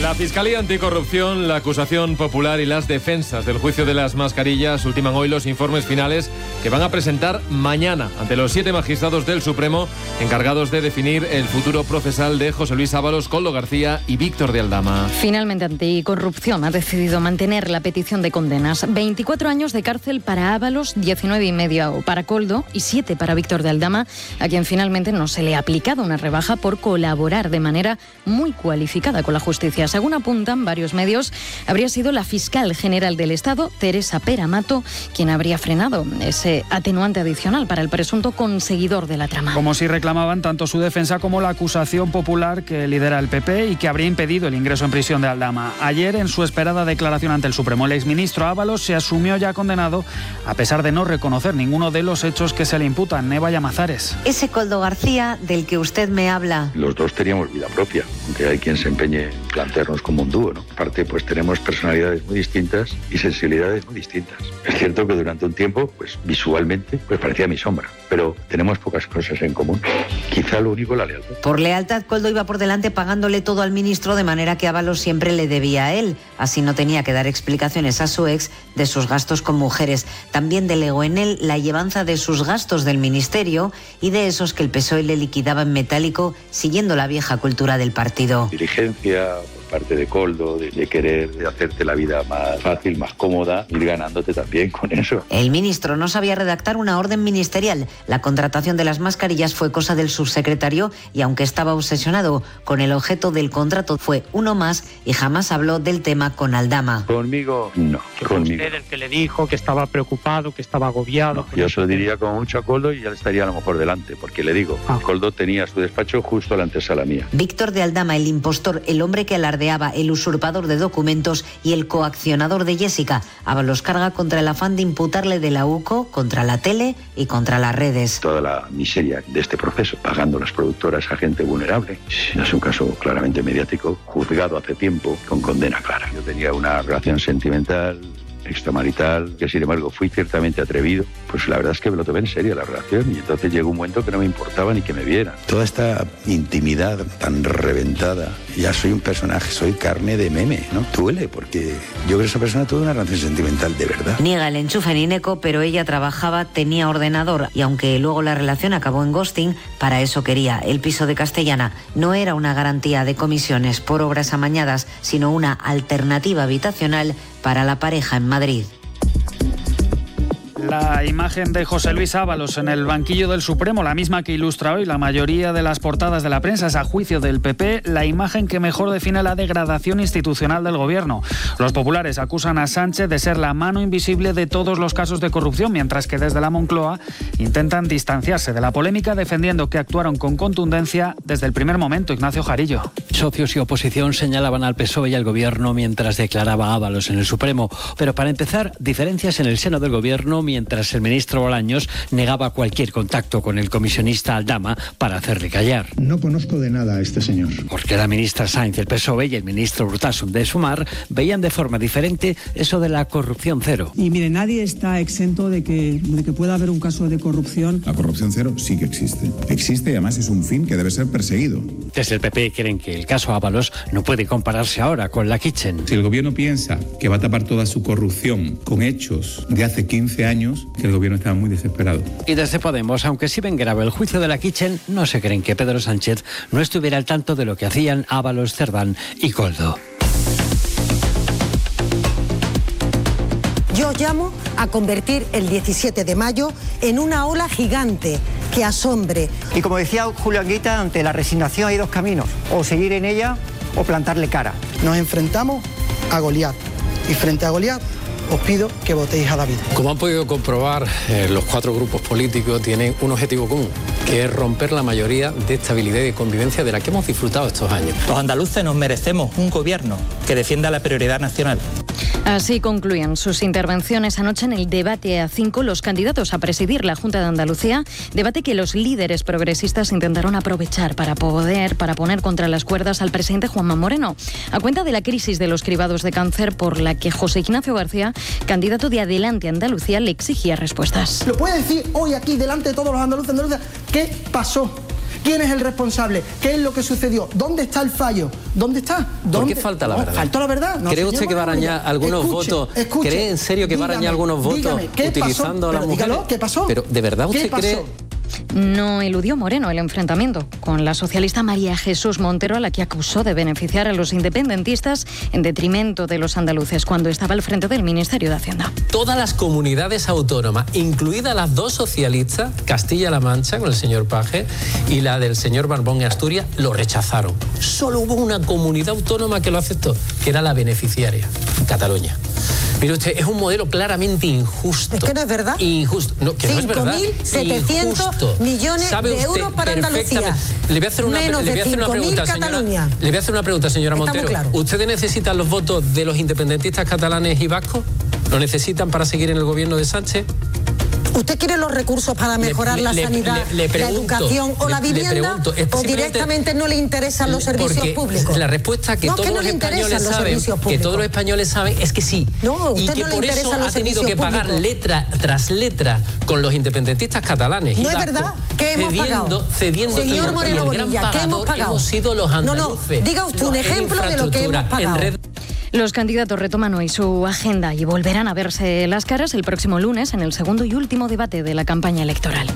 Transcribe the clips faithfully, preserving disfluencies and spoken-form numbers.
La Fiscalía Anticorrupción, la acusación popular y las defensas del juicio de las mascarillas ultiman hoy los informes finales que van a presentar mañana ante los siete magistrados del Supremo encargados de definir el futuro procesal de José Luis Ábalos, Koldo García y Víctor de Aldama. Finalmente, Anticorrupción ha decidido mantener la petición de condenas. veinticuatro años de cárcel para Ábalos, diecinueve y medio para Koldo y siete para Víctor de Aldama, a quien finalmente no se le ha aplicado una rebaja por colaborar de manera muy cualificada con la justicia. Según apuntan varios medios, habría sido la fiscal general del Estado, Teresa Peramato, quien habría frenado ese atenuante adicional para el presunto conseguidor de la trama. Como si reclamaban tanto su defensa como la acusación popular que lidera el P P y que habría impedido el ingreso en prisión de Aldama. Ayer, en su esperada declaración ante el Supremo, el exministro Ábalos se asumió ya condenado, a pesar de no reconocer ninguno de los hechos que se le imputan. Neva Llamazares. Ese Koldo García del que usted me habla. Los dos teníamos vida propia, aunque hay quien se empeñe en plantearnos como un dúo, ¿no? Aparte, pues tenemos personalidades muy distintas y sensibilidades muy distintas. Es cierto que durante un tiempo, pues visualmente, pues parecía mi sombra, pero tenemos pocas cosas en común. Quizá lo único, la lealtad. Por lealtad, Koldo iba por delante pagándole todo al ministro, de manera que Ábalos siempre le debía a él. Así no tenía que dar explicaciones a su ex de sus gastos con mujeres. También delegó en él la llevanza de sus gastos del ministerio y de esos que el P S O E le liquidaba en metálico, siguiendo la vieja cultura del partido. Diligencia por parte de Koldo, de, de querer de hacerte la vida más fácil, más cómoda, ir ganándote también con eso. El ministro no sabía redactar una orden ministerial. La contratación de las mascarillas fue cosa del subsecretario y aunque estaba obsesionado con el objeto del contrato, fue uno más y jamás habló del tema con Aldama. Conmigo, no. Que fue Conmigo. usted el que le dijo que estaba preocupado, que estaba agobiado. No, yo se lo diría como mucho a Koldo y ya le estaría a lo mejor delante, porque le digo, ah. Koldo tenía su despacho justo a la antesala mía. Víctor de Aldama, el impostor, el hombre que alardeaba, el usurpador de documentos y el coaccionador de Jessica. Ábalos carga contra el afán de imputarle de la UCO, contra la tele y contra las redes. Toda la miseria de este proceso, pagando las productoras a gente vulnerable. Es un caso claramente mediático, juzgado hace tiempo, con condena clara. Yo tenía una relación sentimental extramarital, que sin embargo fui ciertamente atrevido, pues la verdad es que me lo tomé en serio la relación y entonces llegó un momento que no me importaba ni que me vieran. Toda esta intimidad tan reventada, ya soy un personaje, soy carne de meme, ¿no? Duele porque yo creo que esa persona tuvo una relación sentimental de verdad. Niega el enchufe en Ineco, pero ella trabajaba, tenía ordenador y aunque luego la relación acabó en ghosting, para eso quería. El piso de Castellana no era una garantía de comisiones por obras amañadas, sino una alternativa habitacional para la pareja en Madrid. La imagen de José Luis Ábalos en el banquillo del Supremo, la misma que ilustra hoy la mayoría de las portadas de la prensa, es a juicio del P P la imagen que mejor define la degradación institucional del gobierno. Los populares acusan a Sánchez de ser la mano invisible de todos los casos de corrupción, mientras que desde la Moncloa intentan distanciarse de la polémica defendiendo que actuaron con contundencia desde el primer momento. Ignacio Jarillo. Socios y oposición señalaban al P S O E y al gobierno mientras declaraba Ábalos en el Supremo. Pero para empezar, diferencias en el seno del gobierno mientras el ministro Bolaños negaba cualquier contacto con el comisionista Aldama para hacerle callar. No conozco de nada a este señor. Porque la ministra Sáenz del P S O E y el ministro Urtasun de Sumar veían de forma diferente eso de la corrupción cero. Y mire, nadie está exento de que, de que pueda haber un caso de corrupción. La corrupción cero sí que existe. Existe y además es un fin que debe ser perseguido. Desde el P P creen que el caso Ábalos no puede compararse ahora con la Kitchen. Si el gobierno piensa que va a tapar toda su corrupción con hechos de hace quince años, que el gobierno estaba muy desesperado. Y desde Podemos, aunque sí ven grave el juicio de la Kitchen, no se creen que Pedro Sánchez no estuviera al tanto de lo que hacían Ábalos, Cerdán y Koldo. Yo llamo a convertir el diecisiete de mayo en una ola gigante que asombre. Y como decía Julio Anguita, ante la resignación hay dos caminos, o seguir en ella o plantarle cara. Nos enfrentamos a Goliat y frente a Goliat os pido que votéis a David. Como han podido comprobar, eh, los cuatro grupos políticos tienen un objetivo común, que es romper la mayoría de estabilidad y de convivencia de la que hemos disfrutado estos años. Los andaluces nos merecemos un gobierno que defienda la prioridad nacional. Así concluían sus intervenciones anoche en el debate A cinco los candidatos a presidir la Junta de Andalucía, debate que los líderes progresistas intentaron aprovechar para poder, para poner contra las cuerdas al presidente Juanma Moreno, a cuenta de la crisis de los cribados de cáncer por la que José Ignacio García, candidato de Adelante Andalucía, le exigía respuestas. ¿Lo puede decir hoy aquí delante de todos los andaluces andaluces qué pasó? ¿Quién es el responsable? ¿Qué es lo que sucedió? ¿Dónde está el fallo? ¿Dónde está? ¿Dónde? ¿Por qué falta la no, verdad? ¿Falta la verdad? No, ¿Cree usted que va a arañar algunos escuche, votos? Escuche, ¿Cree en serio que dígame, va a arañar algunos votos dígame, ¿qué utilizando pasó? a las Pero mujeres? dígalo, ¿qué pasó? Pero ¿de verdad usted ¿Qué pasó? cree? No eludió Moreno el enfrentamiento con la socialista María Jesús Montero, a la que acusó de beneficiar a los independentistas en detrimento de los andaluces cuando estaba al frente del Ministerio de Hacienda. Todas las comunidades autónomas, incluidas las dos socialistas, Castilla-La Mancha con el señor Paje y la del señor Barbón en Asturias, lo rechazaron. Solo hubo una comunidad autónoma que lo aceptó, que era la beneficiaria, Cataluña. Mire usted, es un modelo claramente injusto. Es que no es verdad. Injusto. No, que no es verdad. cinco mil setecientos millones de euros para Andalucía. Le voy a hacer una, Menos le voy a hacer una pregunta, señora. Le voy a hacer una pregunta, señora Montero. Claro. ¿Ustedes necesitan los votos de los independentistas catalanes y vascos? ¿Lo necesitan para seguir en el gobierno de Sánchez? ¿Usted quiere los recursos para mejorar le, la le, sanidad, le, le pregunto, la educación o le, la vivienda? Pregunto, ¿O directamente no le interesan los servicios públicos? La respuesta que no, todos que no los le españoles los saben, que todos los españoles saben es que sí. No, usted y que no le por eso los ha tenido que pagar públicos. letra tras letra con los independentistas catalanes. No y es verdad. ¿Qué hemos cediendo, pagado? Cediendo Señor y, Moreno y el gran Bonilla, ¿qué hemos pagado? hemos sido los andaluces. No, no, diga usted un ejemplo de lo que hemos pagado. Los candidatos retoman hoy su agenda y volverán a verse las caras el próximo lunes en el segundo y último debate de la campaña electoral.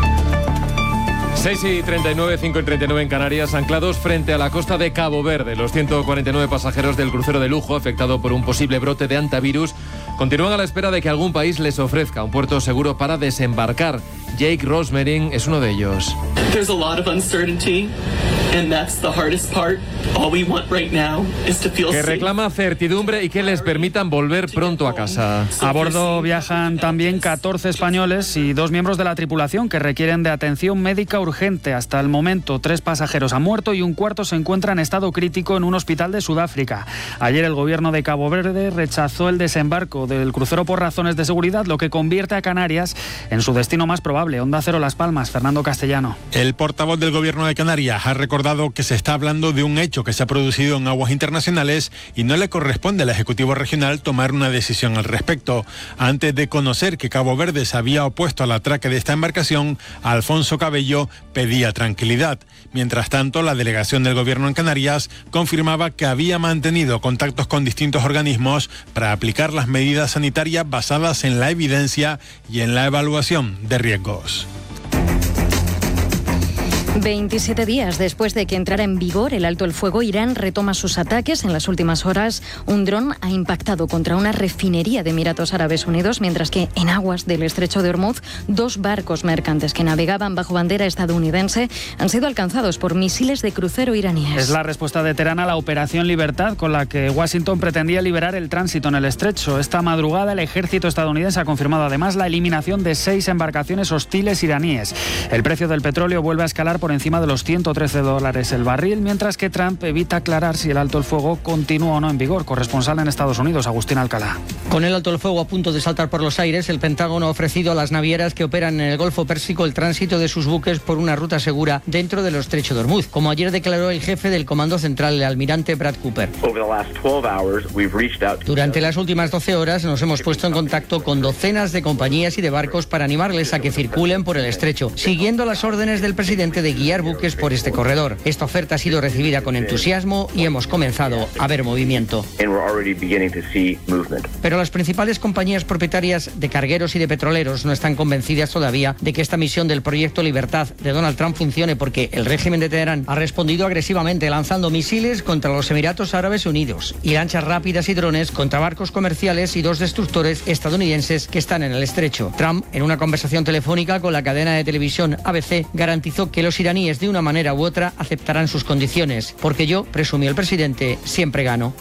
seis y treinta y nueve, cinco y treinta y nueve en Canarias, anclados frente a la costa de Cabo Verde. Los ciento cuarenta y nueve pasajeros del crucero de lujo afectado por un posible brote de hantavirus continúan a la espera de que algún país les ofrezca un puerto seguro para desembarcar. Jake Rosmarin es uno de ellos. There's a lot of uncertainty, and that's the hardest part. All we want right now is to feel Que safe. reclama certidumbre y que les permitan volver pronto a casa. A bordo viajan también catorce españoles y dos miembros de la tripulación que requieren de atención médica urgente. Hasta el momento, tres pasajeros han muerto y un cuarto se encuentra en estado crítico en un hospital de Sudáfrica. Ayer el gobierno de Cabo Verde rechazó el desembarco del crucero por razones de seguridad, lo que convierte a Canarias en su destino más probable. Onda Cero Las Palmas, Fernando Castellano. El portavoz del gobierno de Canarias ha recordado que se está hablando de un hecho que se ha producido en aguas internacionales y no le corresponde al Ejecutivo Regional tomar una decisión al respecto. Antes de conocer que Cabo Verde se había opuesto al atraque de esta embarcación, Alfonso Cabello pedía tranquilidad. Mientras tanto, la delegación del gobierno en Canarias confirmaba que había mantenido contactos con distintos organismos para aplicar las medidas sanitarias basadas en la evidencia y en la evaluación de riesgos. veintisiete días después de que entrara en vigor el alto el fuego, Irán retoma sus ataques. En las últimas horas, un dron ha impactado contra una refinería de Emiratos Árabes Unidos, mientras que en aguas del estrecho de Hormuz, dos barcos mercantes que navegaban bajo bandera estadounidense han sido alcanzados por misiles de crucero iraníes. Es la respuesta de Teherán a la Operación Libertad, con la que Washington pretendía liberar el tránsito en el estrecho. Esta madrugada, el ejército estadounidense ha confirmado además la eliminación de seis embarcaciones hostiles iraníes. El precio del petróleo vuelve a escalar por encima de los ciento trece dólares el barril, mientras que Trump evita aclarar si el alto el fuego continúa o no en vigor. Corresponsal en Estados Unidos, Agustín Alcalá. Con el alto el fuego a punto de saltar por los aires, el Pentágono ha ofrecido a las navieras que operan en el Golfo Pérsico el tránsito de sus buques por una ruta segura dentro del estrecho de Hormuz, como ayer declaró el jefe del Comando Central, el almirante Brad Cooper. Durante las últimas doce horas nos hemos puesto en contacto con docenas de compañías y de barcos para animarles a que circulen por el estrecho, siguiendo las órdenes del presidente de guiar buques por este corredor. Esta oferta ha sido recibida con entusiasmo y hemos comenzado a ver movimiento. Pero las principales compañías propietarias de cargueros y de petroleros no están convencidas todavía de que esta misión del proyecto Libertad de Donald Trump funcione, porque el régimen de Teherán ha respondido agresivamente lanzando misiles contra los Emiratos Árabes Unidos y lanchas rápidas y drones contra barcos comerciales y dos destructores estadounidenses que están en el estrecho. Trump, en una conversación telefónica con la cadena de televisión A B C, garantizó que los iraníes de una manera u otra aceptarán sus condiciones, porque yo, presumió el presidente, siempre gano.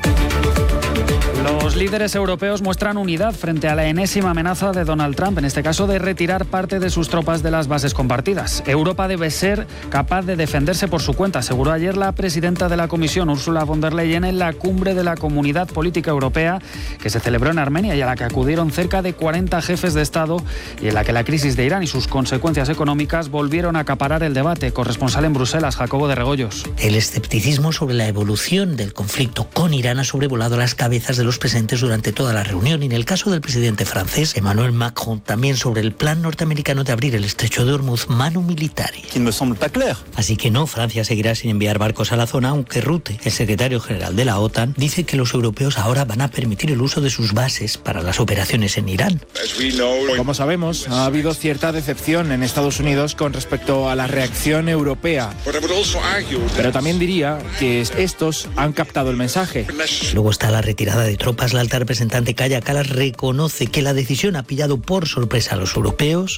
Los líderes europeos muestran unidad frente a la enésima amenaza de Donald Trump, en este caso de retirar parte de sus tropas de las bases compartidas. Europa debe ser capaz de defenderse por su cuenta, aseguró ayer la presidenta de la Comisión, Ursula von der Leyen, en la cumbre de la Comunidad Política Europea que se celebró en Armenia y a la que acudieron cerca de cuarenta jefes de Estado, y en la que la crisis de Irán y sus consecuencias económicas volvieron a acaparar el debate. Corresponsal en Bruselas, Jacobo de Regoyos. El escepticismo sobre la evolución del conflicto con Irán ha sobrevolado las cabezas de los presidentes presentes durante toda la reunión. Y en el caso del presidente francés, Emmanuel Macron, también sobre el plan norteamericano de abrir el estrecho de Hormuz manu militari. Así que no, Francia seguirá sin enviar barcos a la zona, aunque Rutte, el secretario general de la OTAN, dice que los europeos ahora van a permitir el uso de sus bases para las operaciones en Irán. Como sabemos, ha habido cierta decepción en Estados Unidos con respecto a la reacción europea. Pero también diría que estos han captado el mensaje. Luego está la retirada de tropas. La alta representante Kaja Kallas reconoce que la decisión ha pillado por sorpresa a los europeos.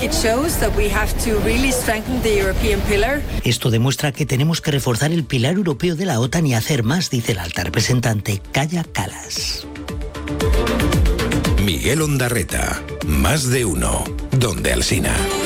Esto demuestra que tenemos que reforzar el pilar europeo de la OTAN y hacer más, dice la alta representante Kaja Kallas. Miguel Ondarreta, Más de Uno, Donde Alsina.